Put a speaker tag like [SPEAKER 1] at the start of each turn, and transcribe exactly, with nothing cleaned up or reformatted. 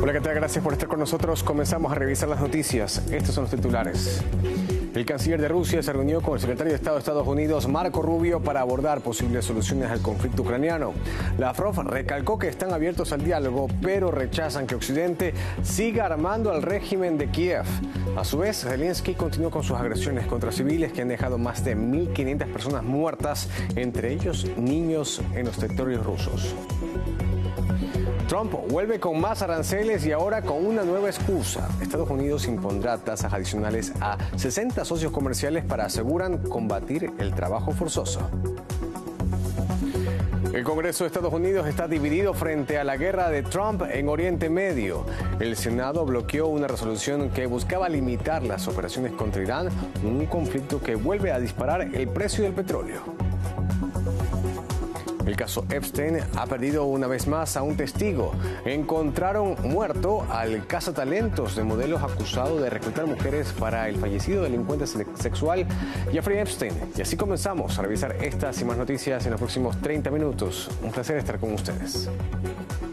[SPEAKER 1] Hola, ¿qué tal? Gracias por estar con nosotros. Comenzamos a revisar las noticias. Estos son los titulares. El canciller de Rusia se reunió con el secretario de Estado de Estados Unidos, Marco Rubio, para abordar posibles soluciones al conflicto ucraniano. Lavrov recalcó que están abiertos al diálogo, pero rechazan que Occidente siga armando al régimen de Kiev. A su vez, Zelensky continuó con sus agresiones contra civiles que han dejado más de mil quinientas personas muertas, entre ellos niños en los territorios rusos. Trump vuelve con más aranceles y ahora con una nueva excusa. Estados Unidos impondrá tasas adicionales a sesenta socios comerciales para, aseguran, combatir el trabajo forzoso. El Congreso de Estados Unidos está dividido frente a la guerra de Trump en Oriente Medio. El Senado bloqueó una resolución que buscaba limitar las operaciones contra Irán, un conflicto que vuelve a disparar el precio del petróleo. El caso Epstein ha perdido una vez más a un testigo. Encontraron muerto al cazatalentos de modelos acusado de reclutar mujeres para el fallecido delincuente sexual Jeffrey Epstein. Y así comenzamos a revisar estas y más noticias en los próximos treinta minutos. Un placer estar con ustedes.